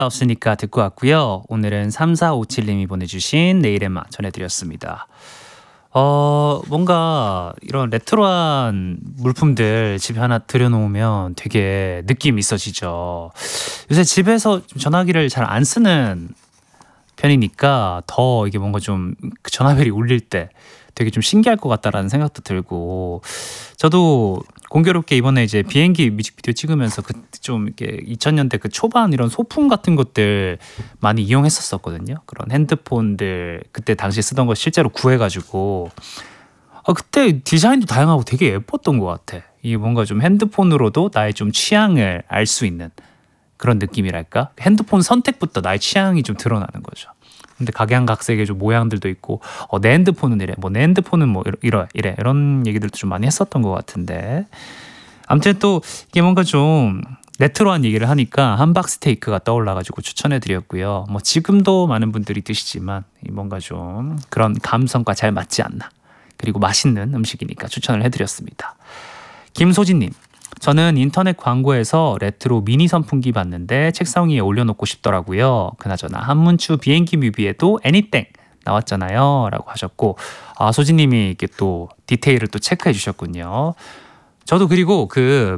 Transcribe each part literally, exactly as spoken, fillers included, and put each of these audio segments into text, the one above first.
없으니까 듣고 왔고요. 오늘은 삼사오칠님이 보내주신 내일의 맛 전해드렸습니다. 어 뭔가 이런 레트로한 물품들 집에 하나 들여놓으면 되게 느낌 있어지죠. 요새 집에서 전화기를 잘 안 쓰는 편이니까 더 이게 뭔가 좀 전화벨이 울릴 때 되게 좀 신기할 것 같다라는 생각도 들고, 저도 공교롭게 이번에 이제 비행기 뮤직비디오 찍으면서 그 좀 이렇게 이천 년대 그 초반 이런 소품 같은 것들 많이 이용했었었거든요. 그런 핸드폰들 그때 당시 쓰던 거 실제로 구해가지고, 아 그때 디자인도 다양하고 되게 예뻤던 것 같아. 이게 뭔가 좀 핸드폰으로도 나의 좀 취향을 알 수 있는 그런 느낌이랄까? 핸드폰 선택부터 나의 취향이 좀 드러나는 거죠. 근데 각양각색의 좀 모양들도 있고, 어, 내 핸드폰은 이래, 뭐 내 핸드폰은 뭐 이러, 이래 이런 얘기들도 좀 많이 했었던 것 같은데, 아무튼 또 이게 뭔가 좀 레트로한 얘기를 하니까 함박스테이크가 떠올라가지고 추천해드렸고요. 뭐 지금도 많은 분들이 드시지만 뭔가 좀 그런 감성과 잘 맞지 않나, 그리고 맛있는 음식이니까 추천을 해드렸습니다. 김소진님, 저는 인터넷 광고에서 레트로 미니 선풍기 봤는데 책상 위에 올려놓고 싶더라고요. 그나저나 한문추 비행기 뮤비에도 애니땡 나왔잖아요 라고 하셨고, 아 소진님이 이렇게 또 디테일을 또 체크해 주셨군요. 저도 그리고 그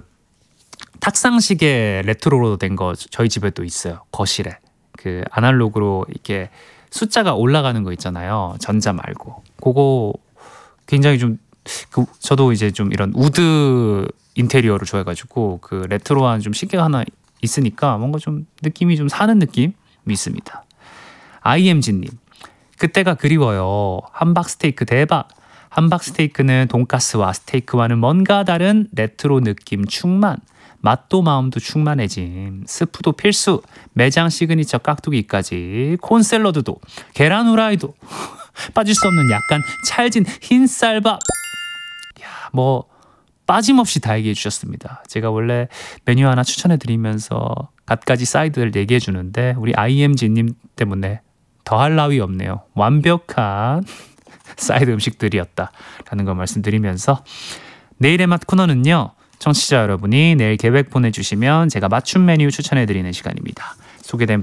탁상시계 레트로로 된 거 저희 집에도 있어요. 거실에 그 아날로그로 이렇게 숫자가 올라가는 거 있잖아요. 전자 말고 그거 굉장히 좀 그 저도 이제 좀 이런 우드 인테리어를 좋아해가지고 그 레트로한 좀 시계가 하나 있으니까 뭔가 좀 느낌이 좀 사는 느낌이 있습니다. 아이엠지님, 그때가 그리워요. 함박스테이크 대박. 함박스테이크는 돈가스와 스테이크와는 뭔가 다른 레트로 느낌 충만. 맛도 마음도 충만해짐. 스프도 필수. 매장 시그니처 깍두기까지. 콘샐러드도. 계란 후라이도. 빠질 수 없는 약간 찰진 흰쌀밥. 야, 뭐 빠짐없이 다 얘기해 주셨습니다. 제가 원래 메뉴 하나 추천해 드리면서 갖가지 사이드를 얘기해 주는데 우리 아이엠지님 때문에 더할 나위 없네요. 완벽한 사이드 음식들이었다라는 거 말씀드리면서, 내일의 맛 코너는요, 청취자 여러분이 내일 계획 보내주시면 제가 맞춤 메뉴 추천해 드리는 시간입니다. 소개된